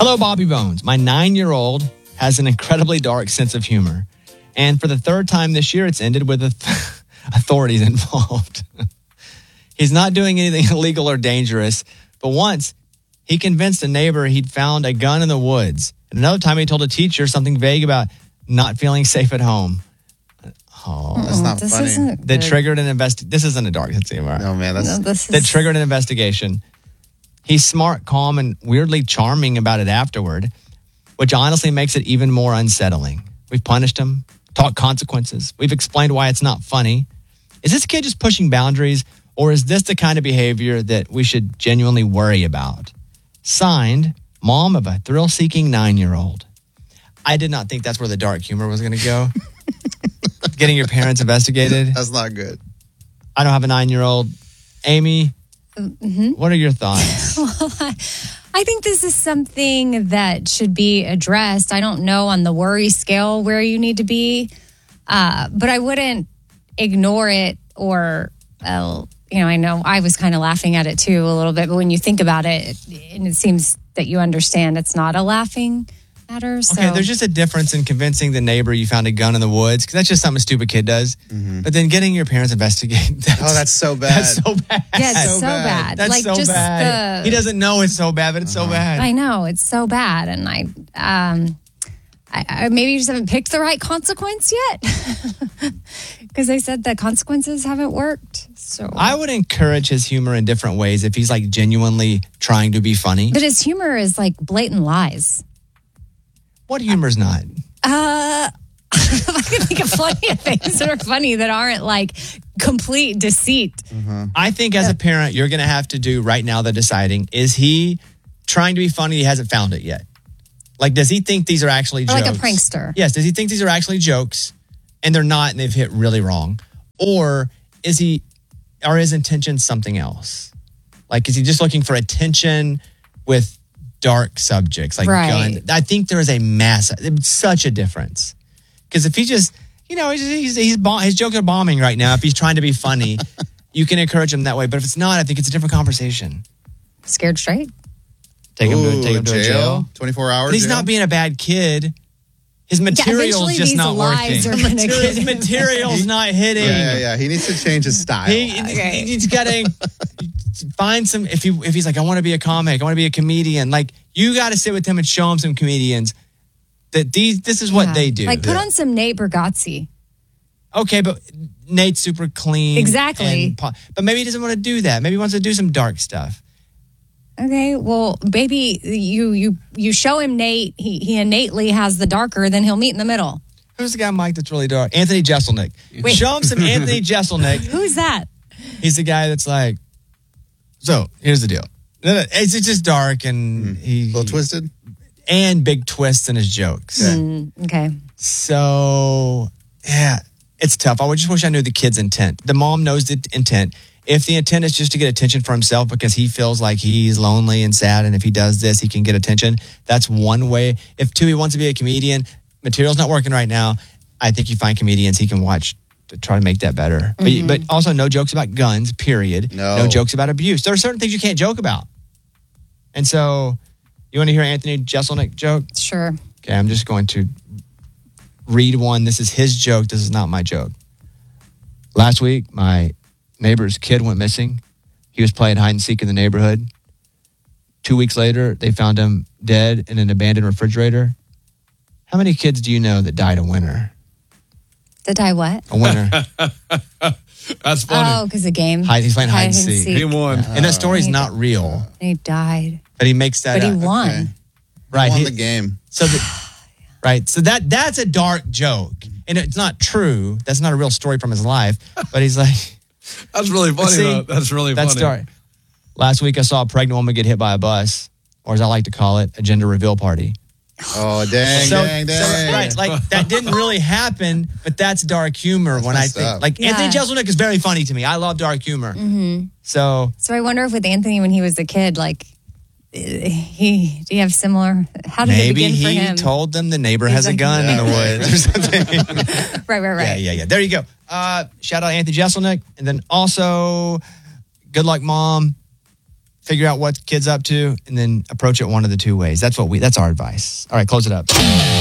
Hello, Bobby Bones. My 9-year-old has an incredibly dark sense of humor. And for the third time this year, it's ended with authorities involved. He's not doing anything illegal or dangerous, but once he convinced a neighbor he'd found a gun in the woods. And another time he told a teacher something vague about not feeling safe at home. Oh, that's not funny. That triggered an investigation. This isn't a dark sense of humor. No, man. That triggered an investigation. He's smart, calm, and weirdly charming about it afterward, which honestly makes it even more unsettling. We've punished him, taught consequences. We've explained why it's not funny. Is this kid just pushing boundaries, or is this the kind of behavior that we should genuinely worry about? Signed, mom of a thrill-seeking 9-year-old. I did not think that's where the dark humor was going to go. Getting your parents investigated. That's not good. I don't have a 9-year-old. Amy, what are your thoughts? Well, I think this is something that should be addressed. I don't know on the worry scale where you need to be, but I wouldn't ignore it or, I know I was kind of laughing at it too a little bit, but when you think about it, and it seems that you understand it's not a laughing matter. So. Okay, there's just a difference in convincing the neighbor you found a gun in the woods, because that's just something a stupid kid does. But then getting your parents investigate. That's so bad. That's so bad. Yeah, it's so bad. That's like, so just bad. He doesn't know it's so bad, but it's so bad. I know, it's so bad. And I maybe you just haven't picked the right consequence yet. Because they said the consequences haven't worked. So I would encourage his humor in different ways if he's like genuinely trying to be funny. But his humor is like blatant lies. What humor's not? I can think of plenty of things that are funny that aren't like complete deceit. I think as a parent, you're going to have to do right now the deciding. Is he trying to be funny? He hasn't found it yet. Like, does he think these are actually jokes? Like a prankster. Yes. Does he think these are actually jokes and they're not and they've hit really wrong? Or is his intention something else? Like, is he just looking for attention with dark subjects like gun? I think there is such a difference. Because if he just, his jokes are bombing right now. If he's trying to be funny, you can encourage him that way. But if it's not, I think it's a different conversation. Scared straight? Take him to jail. 24 hours. But he's not being a bad kid. His material's just not working. His material's not hitting. Yeah. He needs to change his style. He's got to find some. If he's like, I want to be a comic, I want to be a comedian. Like, you got to sit with him and show him some comedians that this is what they do. Like, put on some Nate Bargatze. Okay, but Nate's super clean. Exactly. But maybe he doesn't want to do that. Maybe he wants to do some dark stuff. Okay, well, maybe you show him Nate. He innately has the darker, then he'll meet in the middle. Who's the guy, Mike, that's really dark? Anthony Jeselnik. Wait. Show him some Anthony Jeselnik. Who's that? He's the guy that's like, so here's the deal. It's just dark and a little twisted. And big twists in his jokes. Okay. So, yeah, it's tough. I just wish I knew the kid's intent. The mom knows the intent. If the intent is just to get attention for himself because he feels like he's lonely and sad, and if he does this, he can get attention, that's one way. If, two, he wants to be a comedian, material's not working right now, I think you find comedians he can watch to try to make that better. But also no jokes about guns, period. No jokes about abuse. There are certain things you can't joke about. And so, you want to hear Anthony Jeselnik joke? Sure. Okay, I'm just going to read one. This is his joke. This is not my joke. Last week, my neighbor's kid went missing. He was playing hide and seek in the neighborhood. 2 weeks later, they found him dead in an abandoned refrigerator. How many kids do you know that died a winter? That die what? A winter. That's funny. Oh, because the game. He's playing hide and seek. He won. And that story's not real. He died. But he makes that But up. he won. Okay. Right. He won the game. So right. So that's a dark joke. And it's not true. That's not a real story from his life. But he's like... That's really funny, though. That's really funny. That's dark. Last week, I saw a pregnant woman get hit by a bus, or as I like to call it, a gender reveal party. Oh, dang. Right, like that didn't really happen, but that's dark humor. That's when I think, up. Anthony Jeselnik is very funny to me. I love dark humor. So I wonder if with Anthony, when he was a kid, like, do you have similar? How did it begin for him? Maybe he told them the neighbor has a gun in the woods or something. Right. Yeah. There you go. Shout out Anthony Jeselnik, and then also, good luck, Mom. figure out what the kid's up to, and then approach it one of the two ways. That's our advice. All right, close it up.